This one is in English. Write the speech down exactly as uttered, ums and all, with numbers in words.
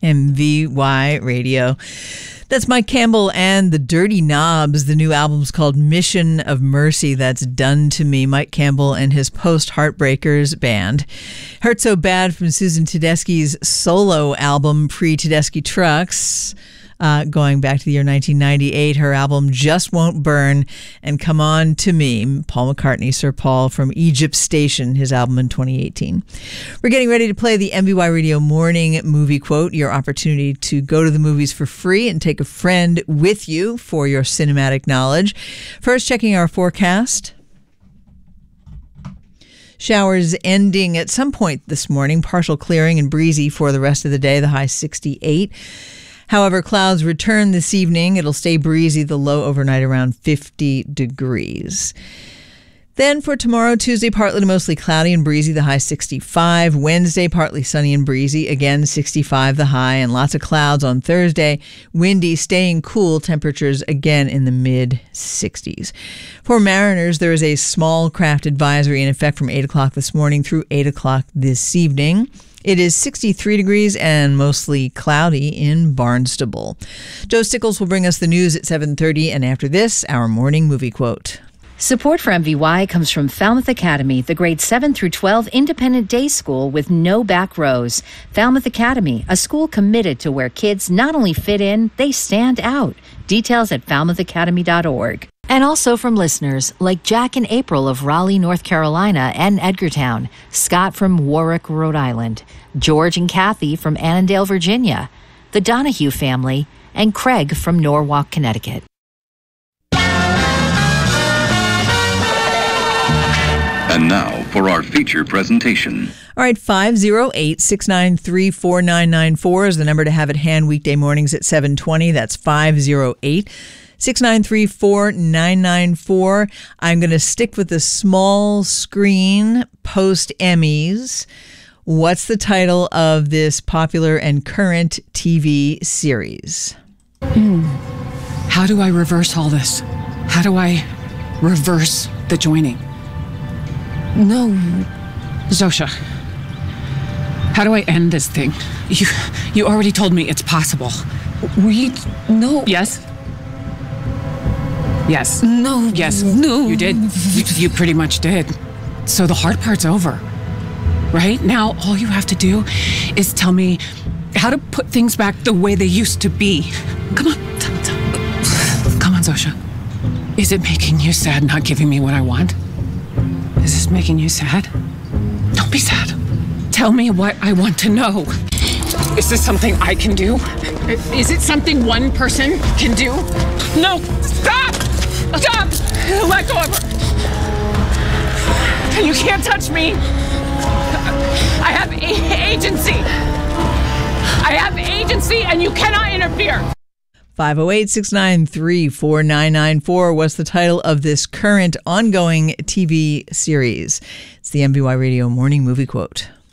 M V Y Radio. That's Mike Campbell and the Dirty Knobs. The new album's called Mission of Mercy. That's Done to Me. Mike Campbell and his post-Heartbreakers band. Hurt So Bad from Susan Tedeschi's solo album, Pre-Tedeschi Trucks. Uh, going back to the year nineteen ninety-eight, her album Just Won't Burn, and Come On To Me, Paul McCartney, Sir Paul from Egypt Station, his album in twenty eighteen. We're getting ready to play the M V Y Radio Morning Movie Quote, your opportunity to go to the movies for free and take a friend with you for your cinematic knowledge. First, checking our forecast. Showers ending at some point this morning, partial clearing and breezy for the rest of the day, the high sixty-eight. However, clouds return this evening. It'll stay breezy, the low overnight around fifty degrees. Then for tomorrow, Tuesday, partly to mostly cloudy and breezy, the high sixty-five. Wednesday, partly sunny and breezy, again sixty-five the high, and lots of clouds on Thursday. Windy, staying cool, temperatures again in the mid sixties. For mariners, there is a small craft advisory in effect from eight o'clock this morning through eight o'clock this evening. It is sixty-three degrees and mostly cloudy in Barnstable. Joe Stickles will bring us the news at seven thirty, and after this, our morning movie quote. Support for M V Y comes from Falmouth Academy, the grade seven through twelve independent day school with no back rows. Falmouth Academy, a school committed to where kids not only fit in, they stand out. Details at falmouth academy dot org. And also from listeners like Jack and April of Raleigh, North Carolina and Edgartown, Scott from Warwick, Rhode Island, George and Kathy from Annandale, Virginia, the Donahue family, and Craig from Norwalk, Connecticut. And now for our feature presentation. All right, five oh eight, six nine three, four nine nine four is the number to have at hand weekday mornings at seven twenty. That's five oh eight, six nine three, four nine nine four. I'm going to stick with the small screen post-Emmys. What's the title of this popular and current T V series? Mm. How do I reverse all this? How do I reverse the joining? No. Zosha, how do I end this thing? You you already told me it's possible. We... No. Yes? Yes. No. Yes. No. You did. You, you pretty much did. So the hard part's over. Right? Now, all you have to do is tell me how to put things back the way they used to be. Come on. T- t- Come on, Zosha. Is it making you sad not giving me what I want? Is this making you sad? Don't be sad. Tell me what I want to know. Is this something I can do? Is it something one person can do? No! Stop! Stop! Let go of her! You can't touch me! I have a- agency! I have agency and you cannot interfere! five oh eight, six nine three, four nine nine four. What's the title of this current ongoing T V series? It's the M V Y Radio Morning Movie Quote.